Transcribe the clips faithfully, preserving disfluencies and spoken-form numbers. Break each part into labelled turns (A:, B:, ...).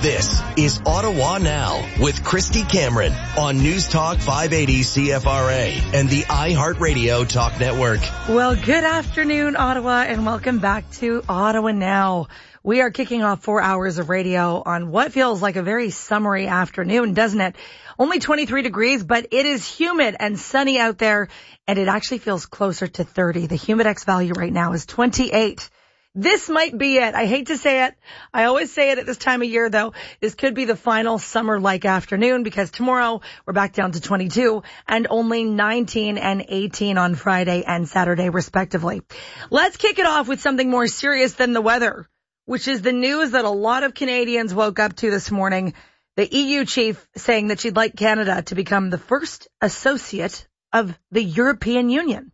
A: This is Ottawa Now with Christy Cameron on News Talk five eighty C F R A and the iHeartRadio Talk Network.
B: Well, good afternoon, Ottawa, and welcome back to Ottawa Now. We are kicking off four hours of radio on what feels like a very summery afternoon, doesn't it? Only twenty-three degrees, but it is humid and sunny out there, and it actually feels closer to thirty. The Humidex value right now is twenty-eight. This might be it. I hate to say it. I always say it at this time of year, though. This could be the final summer-like afternoon because tomorrow we're back down to twenty-two and only nineteen and eighteen on Friday and Saturday, respectively. Let's kick it off with something more serious than the weather, which is the news that a lot of Canadians woke up to this morning. The E U chief saying that she'd like Canada to become the first associate of the European Union.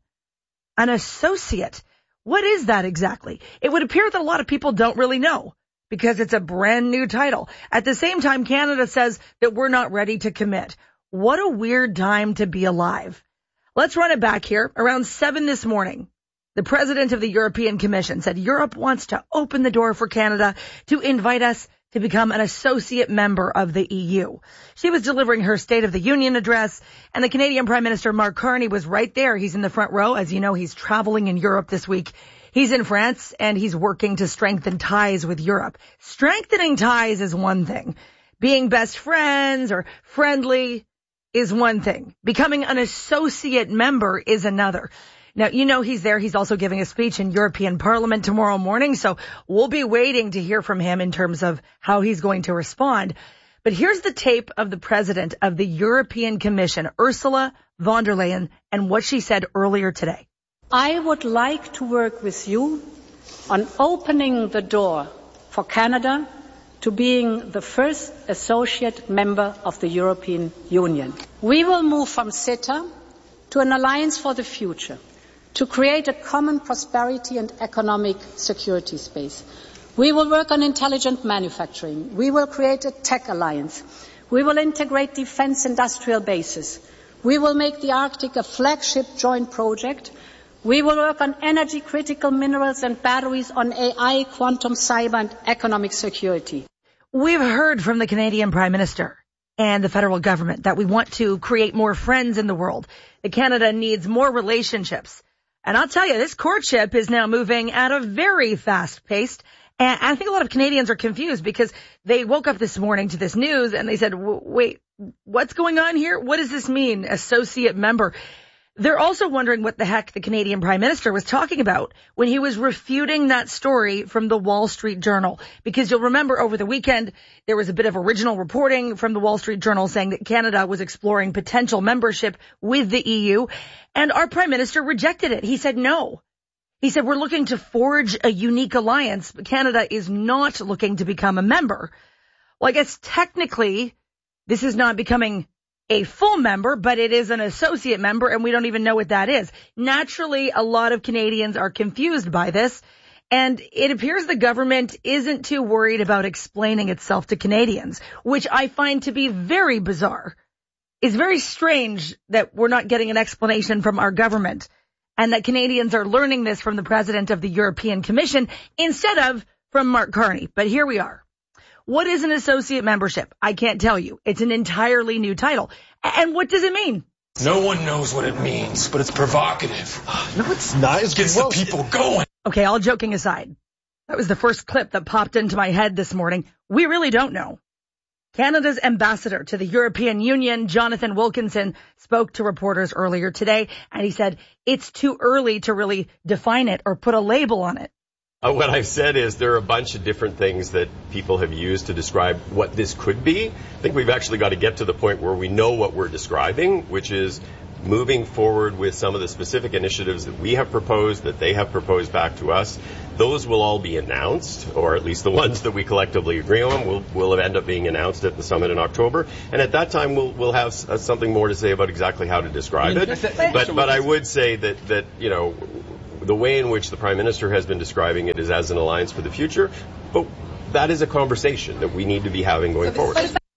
B: An associate. What is that exactly? It would appear that a lot of people don't really know because it's a brand new title. At the same time, Canada says that we're not ready to commit. What a weird time to be alive. Let's run it back here. Around seven this morning, the president of the European Commission said Europe wants to open the door for Canada to invite us to become an associate member of the E U. She was delivering her State of the Union address, and the Canadian Prime Minister Mark Carney was right there. He's in the front row. As you know, he's traveling in Europe this week. He's in France, and he's working to strengthen ties with Europe. Strengthening ties is one thing. Being best friends or friendly is one thing. Becoming an associate member is another. Now, you know he's there. He's also giving a speech in European Parliament tomorrow morning, so we'll be waiting to hear from him in terms of how he's going to respond. But here's the tape of the president of the European Commission, Ursula von der Leyen, and what she said earlier today.
C: I would like to work with you on opening the door for Canada to being the first associate member of the European Union. We will move from CETA to an alliance for the future, to create a common prosperity and economic security space. We will work on intelligent manufacturing. We will create a tech alliance. We will integrate defense industrial bases. We will make the Arctic a flagship joint project. We will work on energy critical minerals and batteries, on A I, quantum, cyber and economic security.
B: We've heard from the Canadian Prime Minister and the federal government that we want to create more friends in the world, that Canada needs more relationships. And I'll tell you, this courtship is now moving at a very fast pace. And I think a lot of Canadians are confused because they woke up this morning to this news and they said, wait, what's going on here? What does this mean? Associate member. They're also wondering what the heck the Canadian Prime Minister was talking about when he was refuting that story from the Wall Street Journal. Because you'll remember over the weekend, there was a bit of original reporting from the Wall Street Journal saying that Canada was exploring potential membership with the E U. And our Prime Minister rejected it. He said no. He said we're looking to forge a unique alliance, but Canada is not looking to become a member. Well, I guess technically this is not becoming a full member, but it is an associate member, and we don't even know what that is. Naturally, a lot of Canadians are confused by this, and it appears the government isn't too worried about explaining itself to Canadians, which I find to be very bizarre. It's very strange that we're not getting an explanation from our government, and that Canadians are learning this from the president of the European Commission instead of from Mark Carney. But here we are. What is an associate membership? I can't tell you. It's an entirely new title. And what does it mean?
D: No one knows what it means, but it's provocative.
E: No, it's not. It
D: gets well, the people going.
B: Okay, all joking aside. That was the first clip that popped into my head this morning. We really don't know. Canada's ambassador to the European Union, Jonathan Wilkinson, spoke to reporters earlier today, and he said it's too early to really define it or put a label on it.
F: Uh, what I've said is there are a bunch of different things that people have used to describe what this could be. I think we've actually got to get to the point where we know what we're describing, which is moving forward with some of the specific initiatives that we have proposed, that they have proposed back to us. Those will all be announced, or at least the ones that we collectively agree on will, will end up being announced at the summit in October. And at that time, we'll, we'll have uh, something more to say about exactly how to describe it. But, but I would say that, that, you know, the way in which the Prime Minister has been describing it is as an alliance for the future, but that is a conversation that we need to be having going forward.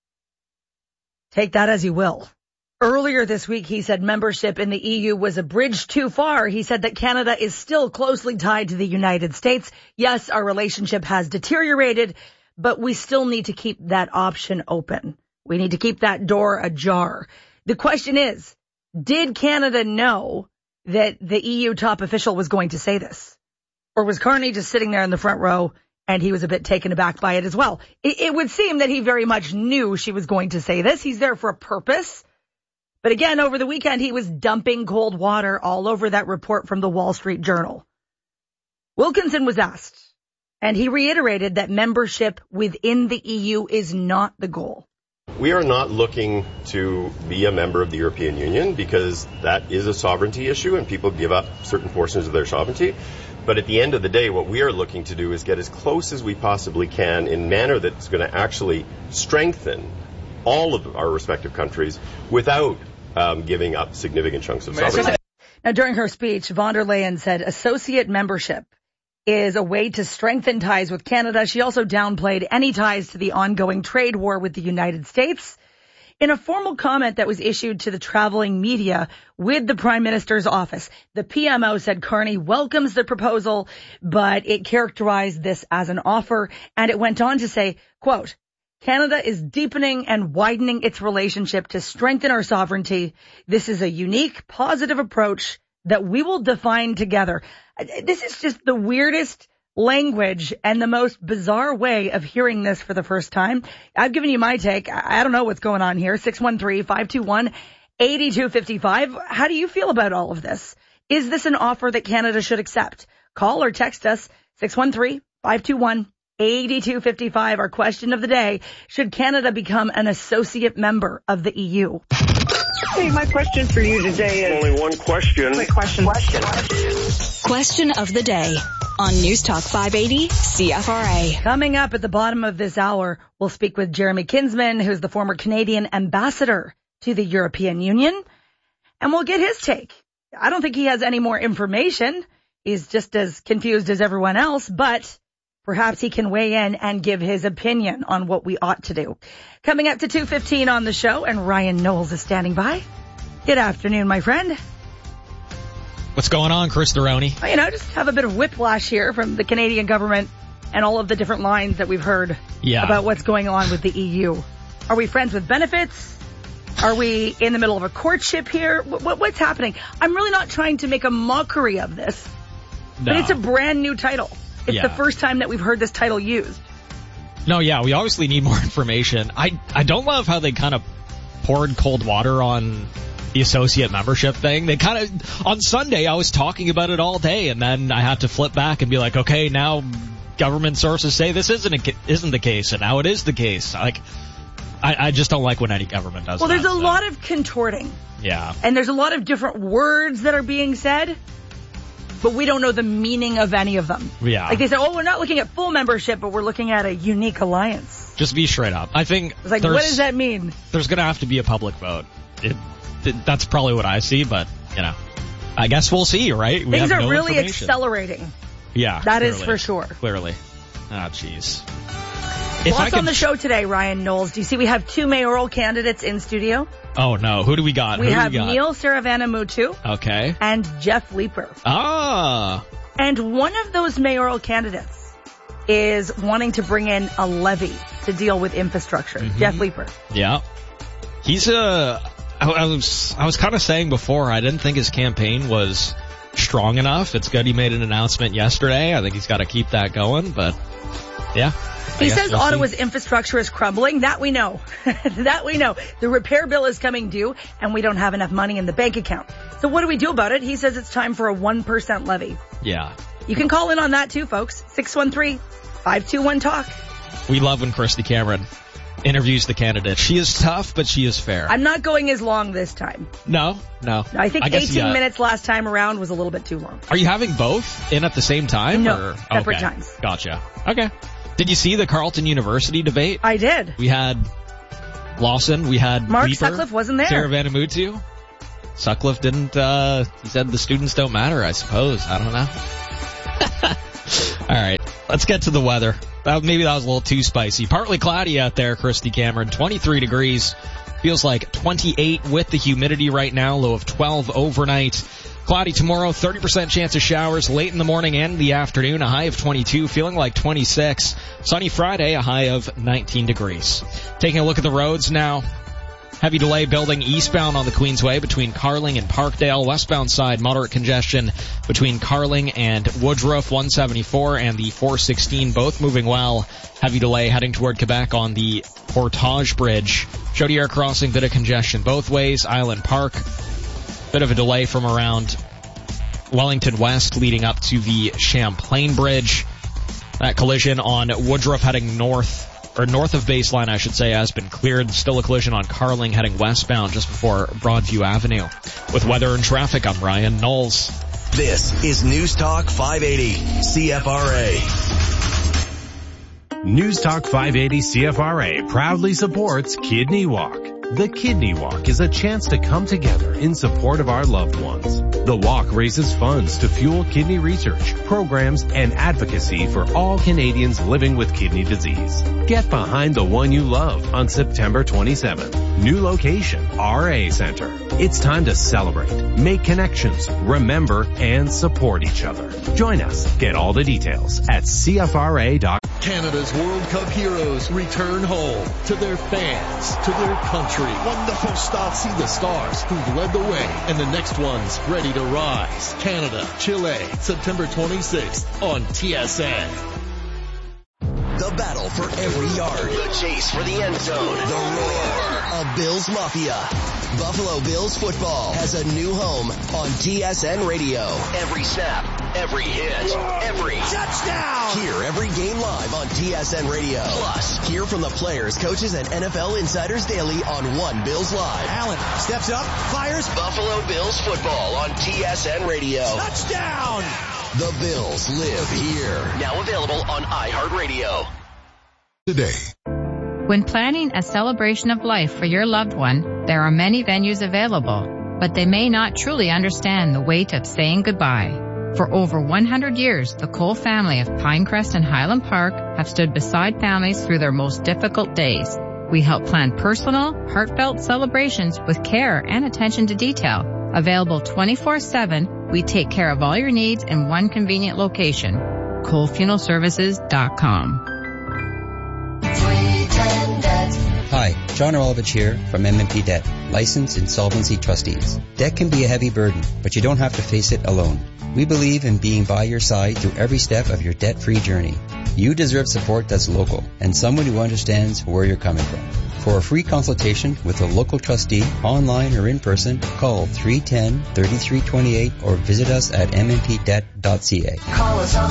B: Take that as you will. Earlier this week, he said membership in the E U was a bridge too far. He said that Canada is still closely tied to the United States. Yes, our relationship has deteriorated, but we still need to keep that option open. We need to keep that door ajar. The question is, did Canada know that the E U top official was going to say this? Or was Carney just sitting there in the front row and he was a bit taken aback by it as well? It, it would seem that he very much knew she was going to say this. He's there for a purpose. But again, over the weekend, he was dumping cold water all over that report from the Wall Street Journal. Wilkinson was asked, and he reiterated that membership within the E U is not the goal.
F: We are not looking to be a member of the European Union because that is a sovereignty issue and people give up certain portions of their sovereignty. But at the end of the day, what we are looking to do is get as close as we possibly can in a manner that's going to actually strengthen all of our respective countries without um, giving up significant chunks of sovereignty.
B: Now, during her speech, von der Leyen said associate membership is a way to strengthen ties with Canada. She also downplayed any ties to the ongoing trade war with the United States. In a formal comment that was issued to the traveling media with the Prime Minister's office, the P M O said Carney welcomes the proposal, but it characterized this as an offer. And it went on to say, quote, Canada is deepening and widening its relationship to strengthen our sovereignty. This is a unique, positive approach that we will define together. This is just the weirdest language and the most bizarre way of hearing this for the first time. I've given you my take. I don't know what's going on here. six one three, five two one, eight two five five. How do you feel about all of this? Is this an offer that Canada should accept? Call or text us six one three, five two one, eight two five five. Our question of the day, should Canada become an associate member of the E U?
E: Hey, my question for you today is...
G: Only one question.
E: Quick question. Question.
H: Question of the day on News Talk five eighty C F R A.
B: Coming up at the bottom of this hour, we'll speak with Jeremy Kinsman, who's the former Canadian ambassador to the European Union, and we'll get his take. I don't think he has any more information. He's just as confused as everyone else, but perhaps he can weigh in and give his opinion on what we ought to do. Coming up to two fifteen on the show, and Ryan Knowles is standing by. Good afternoon, my friend.
I: What's going on, Chris Deroni?
B: Well, you know, just have a bit of whiplash here from the Canadian government and all of the different lines that we've heard
I: yeah.
B: about what's going on with the E U. Are we friends with benefits? Are we in the middle of a courtship here? What, what's happening? I'm really not trying to make a mockery of this,
I: no.
B: but it's a brand new title. It's
I: yeah.
B: the first time that we've heard this title used.
I: No, yeah, we obviously need more information. I, I don't love how they kind of poured cold water on the associate membership thing. They kind of, on Sunday, I was talking about it all day, and then I had to flip back and be like, okay, now government sources say this isn't a, isn't the case, and now it is the case. Like, I, I just don't like when any government does
B: well,
I: that.
B: Well, there's a
I: so.
B: lot of contorting.
I: Yeah.
B: And there's a lot of different words that are being said, but we don't know the meaning of any of them.
I: Yeah.
B: Like they said, oh, we're not looking at full membership, but we're looking at a unique alliance.
I: Just be straight up. I think
B: it's like, what does that mean?
I: There's going to have to be a public vote. It, it, that's probably what I see, but, you know, I guess we'll see, right? We
B: Things
I: have
B: are
I: no
B: really
I: accelerating.
B: Yeah. That clearly. Is for sure.
I: Clearly. Ah, jeez.
B: Lots could... on the show today, Ryan Knowles. Do you see we have two mayoral candidates in studio?
I: Oh, no. Who do we got?
B: We
I: Who
B: have
I: we got?
B: Neil Saravana-Mutu.
I: Okay.
B: And Jeff Leeper.
I: Ah.
B: And one of those mayoral candidates is wanting to bring in a levy to deal with infrastructure. Mm-hmm. Jeff Leeper.
I: Yeah. He's a... I, I was, I was kind of saying before, I didn't think his campaign was strong enough. It's good he made an announcement yesterday. I think he's got to keep that going, but yeah.
B: He says we'll Ottawa's see. infrastructure is crumbling. That we know. That we know. The repair bill is coming due, and we don't have enough money in the bank account. So what do we do about it? He says it's time for a one percent levy.
I: Yeah.
B: You can call in on that too, folks. six one three, five two one, talk.
I: We love when Christy Cameron interviews the candidate. She is tough, but she is fair.
B: I'm not going as long this time.
I: No? No.
B: I think
I: I guess,
B: eighteen
I: yeah.
B: minutes last time around was a little bit too long.
I: Are you having both in at the same time?
B: No,
I: or?
B: separate
I: okay.
B: times.
I: Gotcha. Okay. Did you see the Carleton University debate?
B: I did.
I: We had Lawson. We had
B: Mark
I: Leeper,
B: Sutcliffe wasn't there.
I: Saravana-Mutu. Sutcliffe didn't, uh, he said the students don't matter, I suppose. I don't know. All right. Let's get to the weather. That, maybe that was a little too spicy. Partly cloudy out there, Christy Cameron. twenty-three degrees. Feels like twenty-eight with the humidity right now. Low of twelve overnight. Cloudy tomorrow, thirty percent chance of showers late in the morning and the afternoon, a high of twenty-two, feeling like twenty-six. Sunny Friday, a high of nineteen degrees. Taking a look at the roads now. Heavy delay building eastbound on the Queensway between Carling and Parkdale. Westbound side, moderate congestion between Carling and Woodruff. one seventy-four and the four sixteen, both moving well. Heavy delay heading toward Quebec on the Portage Bridge. Chaudière Crossing, bit of congestion both ways. Island Park, bit of a delay from around Wellington West leading up to the Champlain Bridge. That collision on Woodruff heading north, or north of Baseline, I should say, has been cleared. Still a collision on Carling heading westbound just before Broadview Avenue. With weather and traffic, I'm Ryan Knowles.
A: This is News Talk five eighty C F R A.
G: News Talk five eighty C F R A proudly supports Kidney Walk. The Kidney Walk is a chance to come together in support of our loved ones. The walk raises funds to fuel kidney research, programs, and advocacy for all Canadians living with kidney disease. Get behind the one you love on September twenty-seventh. New location, R A Center. It's time to celebrate, make connections, remember, and support each other. Join us. Get all the details at C F R A dot com.
J: Canada's World Cup heroes return home to their fans, to their country. Wonderful start. See the stars who've led the way and the next one's ready to rise. Canada, Chile, September twenty-sixth on T S N.
A: The battle for every yard. The chase for the end zone. The roar of Bills Mafia. Buffalo Bills football has a new home on T S N Radio. Every snap, every hit, every touchdown. Hear every game live on T S N Radio. Plus, hear from the players, coaches, and N F L insiders daily on One Bills Live. Allen steps up, fires. Buffalo Bills football on T S N Radio. Touchdown. The Bills live here. Now available on iHeartRadio.
K: Today.
L: When planning a celebration of life for your loved one, there are many venues available, but they may not truly understand the weight of saying goodbye. For over one hundred years, the Cole family of Pinecrest and Highland Park have stood beside families through their most difficult days. We help plan personal, heartfelt celebrations with care and attention to detail. Available twenty-four seven, we take care of all your needs in one convenient location. Cole Funeral Services dot com.
M: Hi, John Rolovich here from M and P Debt, licensed insolvency trustees. Debt can be a heavy burden, but you don't have to face it alone. We believe in being by your side through every step of your debt-free journey. You deserve support that's local and someone who understands where you're coming from. For a free consultation with a local trustee, online or in person, call three one zero, three three two eight or visit us at m n p debt dot c a.
N: Call us on